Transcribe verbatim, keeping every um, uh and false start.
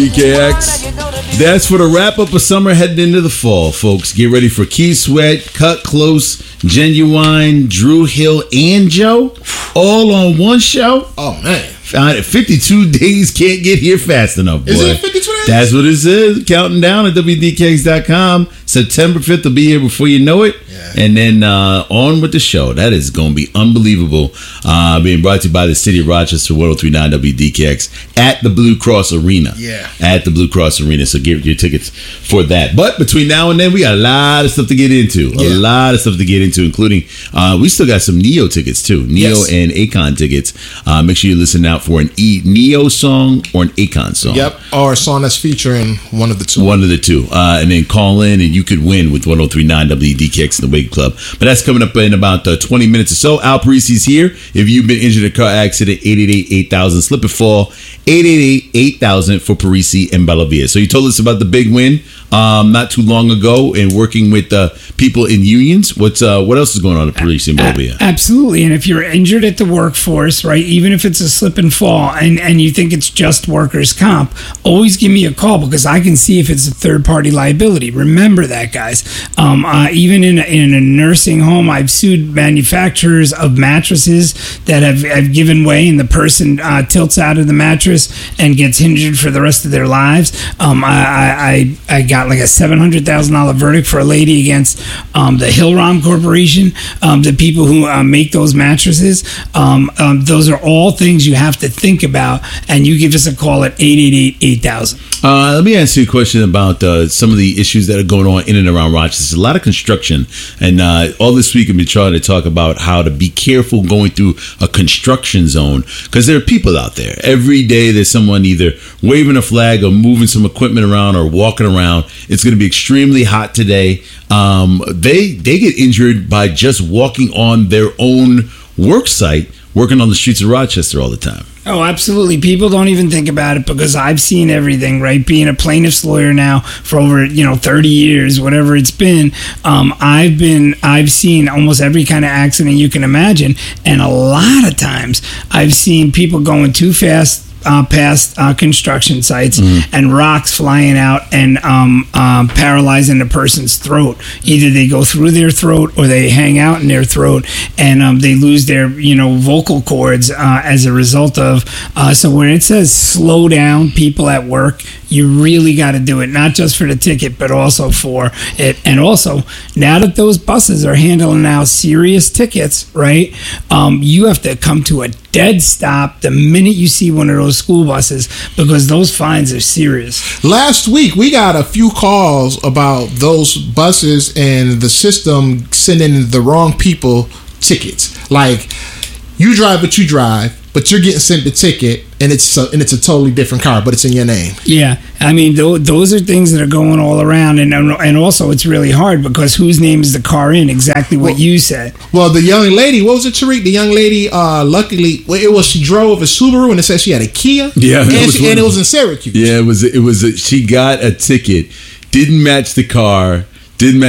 D K X. That's for the wrap up of summer heading into the fall, folks. Get ready for Keith Sweat, Cut Close, Genuine, Drew Hill, and Joe, all on one show. Oh man. fifty-two days can't get here fast enough, boy. Is it fifty-two days? That's what it says. Counting down at W D K X dot com. September fifth will be here before you know it. Yeah. And then uh, on with the show. That is going to be unbelievable. Uh, being brought to you by the City of Rochester, one oh three point nine W D K X at the Blue Cross Arena. Yeah. At the Blue Cross Arena. So get your tickets for that. But between now and then, we got a lot of stuff to get into. A Yeah. lot of stuff to get into, including uh, we still got some Neo tickets too. Neo Yes. and Akon tickets. Uh, make sure you listen out for an E Neo song or an Akon song. Yep. Or a song that's featuring one of the two. One of the two. Uh, and then call in and you could win with one oh three point nine W D K X in the Wake Club. But that's coming up in about uh, twenty minutes or so. Al Parisi's here. If you've been injured in a car accident, eight eight eight, eight thousand. Slip and fall, eight eight eight, eight thousand for Parisi and Bellavia. So you told us about the big win um, not too long ago and working with uh, people in unions. What's uh, What else is going on at Parisi and Bellavia? Absolutely. And if you're injured at the workforce, right, even if it's a slip and fall and, and you think it's just workers' comp, always give me a call because I can see if it's a third-party liability. Remember that, guys. Um, uh, even in a, in a nursing home, I've sued manufacturers of mattresses that have, have given way and the person uh, tilts out of the mattress and gets injured for the rest of their lives. Um, I, I, I got like a seven hundred thousand dollars verdict for a lady against um, the Hillrom Corporation, um, the people who uh, make those mattresses. Um, um, those are all things you have to think about, and you give us a call at eight eight eight, eight thousand. Uh, let me ask you a question about uh, some of the issues that are going on in and around Rochester. There's a lot of construction, and uh, all this week I've been trying to talk about how to be careful going through a construction zone because there are people out there. Every day there's someone either waving a flag or moving some equipment around or walking around. It's going to be extremely hot today. Um, they they get injured by just walking on their own work site, working on the streets of Rochester all the time. Oh, absolutely. People don't even think about it because I've seen everything, right? Being a plaintiff's lawyer now for over, you know, thirty years, whatever it's been. Um, I've been, I've seen almost every kind of accident you can imagine. And a lot of times I've seen people going too fast Uh, past uh, construction sites mm. and rocks flying out and um, um, paralyzing the person's throat. Either they go through their throat or they hang out in their throat and um, they lose their, you know, vocal cords uh, as a result of. Uh, so when it says slow down people at work, you really got to do it, not just for the ticket, but also for it. And also, now that those buses are handling now serious tickets, right, um, you have to come to a dead stop the minute you see one of those school buses because those fines are serious. Last week, we got a few calls about those buses and the system sending the wrong people tickets. Like, you drive what you drive, but you're getting sent the ticket, and it's a, and it's a totally different car, but it's in your name. Yeah, I mean, th- those are things that are going all around, and and also it's really hard because whose name is the car in? Exactly what well, you said. Well, the young lady, what was it, Tariq? The young lady, uh, luckily, well, it was she drove a Subaru, and it said she had a Kia. Yeah, and, it was, she, and it was in Syracuse. Yeah, it was. It was. A, she got a ticket, didn't match the car, didn't match.